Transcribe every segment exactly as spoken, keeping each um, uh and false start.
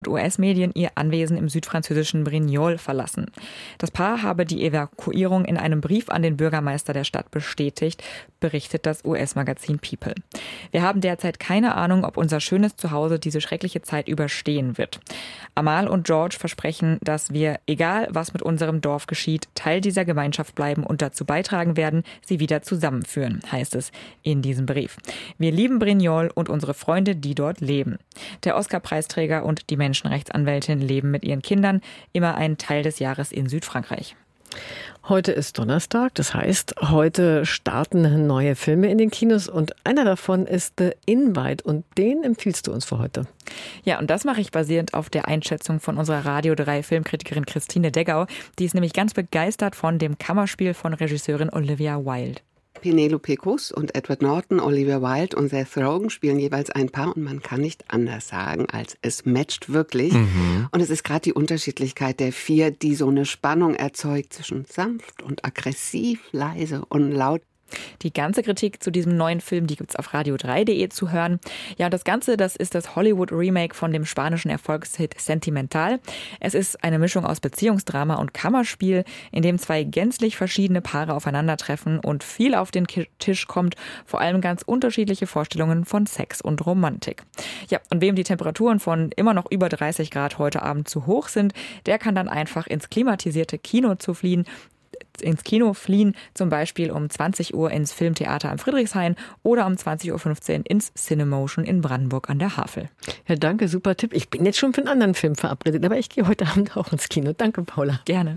U S-Medien ihr Anwesen im südfranzösischen Brignoles verlassen. Das Paar habe die Evakuierung in einem Brief an den Bürgermeister der Stadt bestätigt, berichtet das U S-Magazin People. Wir haben derzeit keine Ahnung, ob unser schönes Zuhause diese schreckliche Zeit überstehen wird. Amal und George versprechen, dass wir, egal was mit unserem Dorf geschieht, Teil dieser Gemeinschaft bleiben und dazu beitragen werden, sie wieder zusammenführen, heißt es in diesem Brief. Wir lieben Brignoles und unsere Freunde, die dort leben. Der Oscar-Preisträger und die Menschenrechtsanwältin leben mit ihren Kindern immer einen Teil des Jahres in Südfrankreich. Heute ist Donnerstag, das heißt, heute starten neue Filme in den Kinos und einer davon ist The Invite und den empfiehlst du uns für heute. Ja, und das mache ich basierend auf der Einschätzung von unserer Radio drei Filmkritikerin Christine Deggau. Die ist nämlich ganz begeistert von dem Kammerspiel von Regisseurin Olivia Wilde. Penelope Cruz und Edward Norton, Olivia Wilde und Seth Rogen spielen jeweils ein Paar und man kann nicht anders sagen, als es matcht wirklich. Mhm. Und es ist gerade die Unterschiedlichkeit der vier, die so eine Spannung erzeugt zwischen sanft und aggressiv, leise und laut. Die ganze Kritik zu diesem neuen Film, die gibt's auf radio drei punkt de zu hören. Ja, und das Ganze, das ist das Hollywood-Remake von dem spanischen Erfolgshit Sentimental. Es ist eine Mischung aus Beziehungsdrama und Kammerspiel, in dem zwei gänzlich verschiedene Paare aufeinandertreffen und viel auf den Tisch kommt, vor allem ganz unterschiedliche Vorstellungen von Sex und Romantik. Ja, und wem die Temperaturen von immer noch über dreißig Grad heute Abend zu hoch sind, der kann dann einfach ins klimatisierte Kino zu fliehen. ins Kino fliehen, zum Beispiel um zwanzig Uhr ins Filmtheater am Friedrichshain oder um zwanzig Uhr fünfzehn ins Cinemotion in Brandenburg an der Havel. Ja, danke, super Tipp. Ich bin jetzt schon für einen anderen Film verabredet, aber ich gehe heute Abend auch ins Kino. Danke, Paula. Gerne.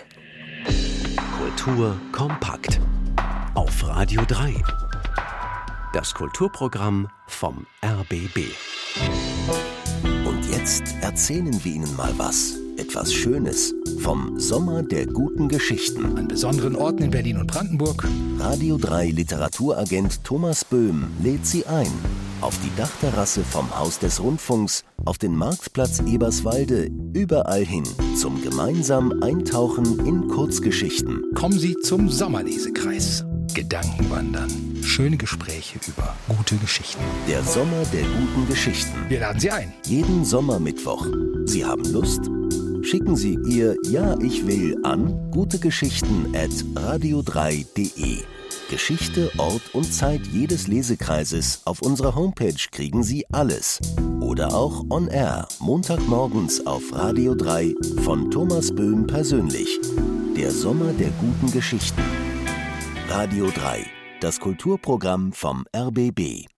Kultur kompakt auf Radio drei. Das Kulturprogramm vom R B B. Und jetzt erzählen wir Ihnen mal was. Etwas Schönes vom Sommer der guten Geschichten. An besonderen Orten in Berlin und Brandenburg. Radio drei Literaturagent Thomas Böhm lädt Sie ein. Auf die Dachterrasse vom Haus des Rundfunks, auf den Marktplatz Eberswalde, überall hin zum gemeinsamen Eintauchen in Kurzgeschichten. Kommen Sie zum Sommerlesekreis. Gedankenwandern. Schöne Gespräche über gute Geschichten. Der Sommer der guten Geschichten. Wir laden Sie ein. Jeden Sommermittwoch. Sie haben Lust? Schicken Sie Ihr Ja, ich will an gutegeschichten at radio drei punkt de. Geschichte, Ort und Zeit jedes Lesekreises. Auf unserer Homepage kriegen Sie alles. Oder auch on air, Montagmorgens auf Radio drei von Thomas Böhm persönlich. Der Sommer der guten Geschichten. Radio drei, das Kulturprogramm vom R B B.